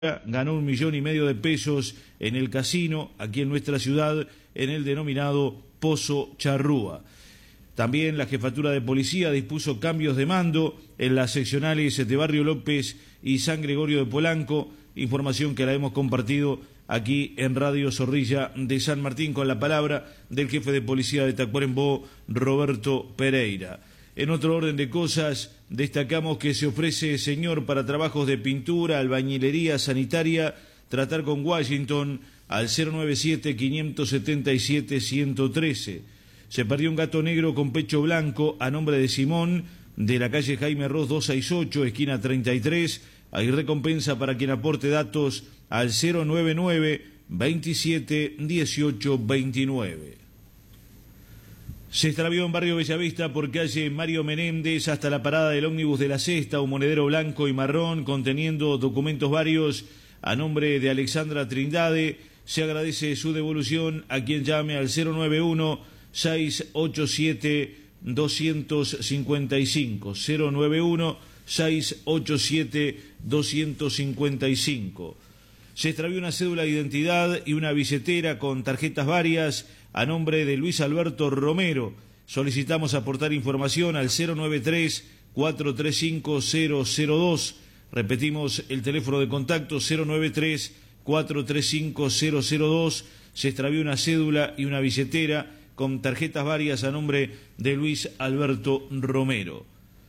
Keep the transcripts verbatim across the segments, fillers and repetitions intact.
ganó un millón y medio de pesos en el casino aquí en nuestra ciudad, en el denominado Pozo Charrúa. También la Jefatura de Policía dispuso cambios de mando en las seccionales de Barrio López y San Gregorio de Polanco, información que la hemos compartido aquí en Radio Zorrilla de San Martín con la palabra del jefe de policía de Tacuarembó, Roberto Pereira. En otro orden de cosas, destacamos que se ofrece, señor, para trabajos de pintura, albañilería, sanitaria, tratar con Washington al cero noventa y siete, quinientos setenta y siete, ciento trece. Se perdió un gato negro con pecho blanco a nombre de Simón, de la calle Jaime Ross doscientos sesenta y ocho, esquina treinta y tres. Hay recompensa para quien aporte datos al cero noventa y nueve, veintisiete, dieciocho, veintinueve. Se extravió en Barrio Bellavista por calle Mario Menéndez hasta la parada del ómnibus de la Sexta, un monedero blanco y marrón conteniendo documentos varios a nombre de Alexandra Trindade. Se agradece su devolución a quien llame al cero noventa y uno, seiscientos ochenta y siete, doscientos cincuenta y cinco, cero noventa y uno, seiscientos ochenta y siete, doscientos cincuenta y cinco. Se extravió una cédula de identidad y una billetera con tarjetas varias a nombre de Luis Alberto Romero. Solicitamos aportar información al cero noventa y tres, cuatrocientos treinta y cinco, cero cero dos. Repetimos el teléfono de contacto cero noventa y tres, cuatrocientos treinta y cinco, cero cero dos. Se extravió una cédula y una billetera con tarjetas varias a nombre de Luis Alberto Romero.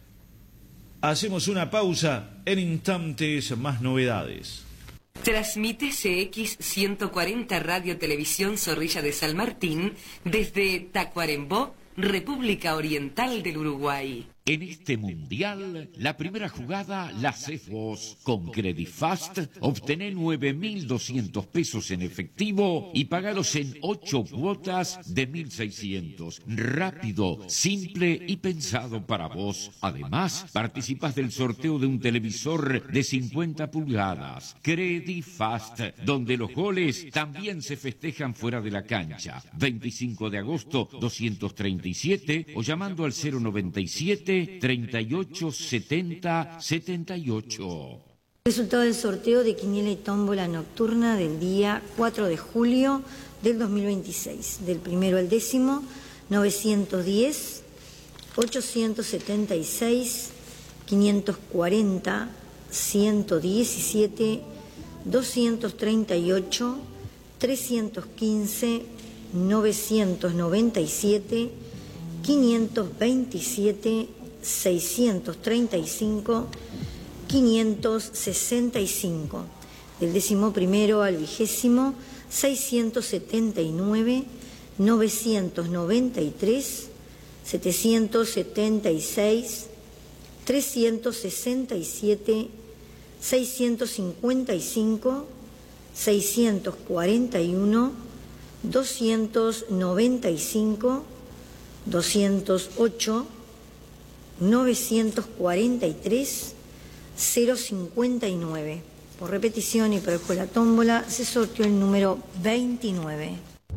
Hacemos una pausa, en instantes más novedades. Transmite C X ciento cuarenta Radio Televisión Zorrilla de San Martín desde Tacuarembó, República Oriental del Uruguay. En este mundial, la primera jugada la haces vos. Con Credifast, obtené nueve mil doscientos pesos en efectivo y pagalos en ocho cuotas de mil seiscientos. Rápido, simple y pensado para vos. Además, participás del sorteo de un televisor de cincuenta pulgadas. Credifast, donde los goles también se festejan fuera de la cancha. veinticinco de agosto, doscientos treinta y siete o llamando al cero noventa y siete, treinta y ocho, setenta, setenta y ocho. Resultado del sorteo de quiniela y tómbola nocturna del día cuatro de julio del dos mil veintiséis. Del primero al décimo, novecientos diez, ochocientos setenta y seis, quinientos cuarenta, ciento diecisiete, doscientos treinta y ocho, trescientos quince, novecientos noventa y siete, quinientos veintisiete, seiscientos treinta y cinco, quinientos sesenta y cinco. Del décimo primero al vigésimo, seiscientos setenta y nueve, novecientos noventa y tres, setecientos setenta y seis, trescientos sesenta y siete, seiscientos cincuenta y cinco, seiscientos cuarenta y uno, doscientos noventa y cinco, doscientos ocho, novecientos cuarenta y tres, cero cincuenta y nueve. Por repetición y por la tómbola se sorteó el número veintinueve.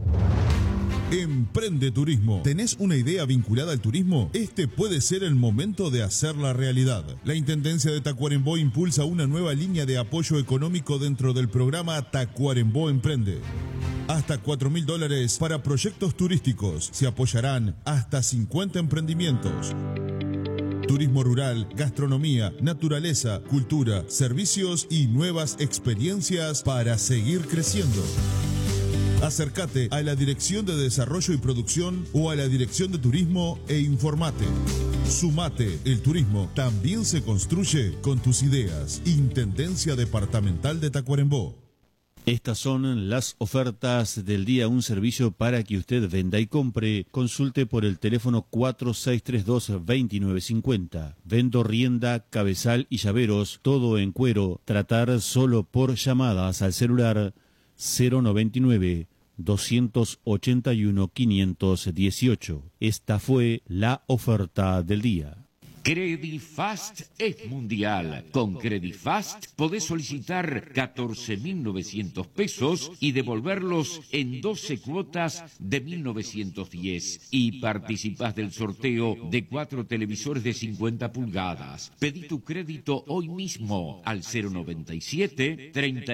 Emprende Turismo. ¿Tenés una idea vinculada al turismo? Este puede ser el momento de hacerla realidad. La Intendencia de Tacuarembó impulsa una nueva línea de apoyo económico dentro del programa Tacuarembó Emprende. Hasta cuatro mil dólares para proyectos turísticos. Se apoyarán hasta cincuenta emprendimientos. Turismo rural, gastronomía, naturaleza, cultura, servicios y nuevas experiencias para seguir creciendo. Acércate a la Dirección de Desarrollo y Producción o a la Dirección de Turismo e informate. Sumate, el turismo también se construye con tus ideas. Intendencia Departamental de Tacuarembó. Estas son las ofertas del día, un servicio para que usted venda y compre. Consulte por el teléfono cuatro seis tres dos, dos nueve cinco cero. Vendo rienda, cabezal y llaveros, todo en cuero. Tratar solo por llamadas al celular cero noventa y nueve, doscientos ochenta y uno, quinientos dieciocho. Esta fue la oferta del día. Credifast es mundial. Con Credifast podés solicitar catorce mil novecientos pesos y devolverlos en doce cuotas de mil novecientos diez. Y participás del sorteo de cuatro televisores de cincuenta pulgadas. Pedí tu crédito hoy mismo al cero noventa y siete, treinta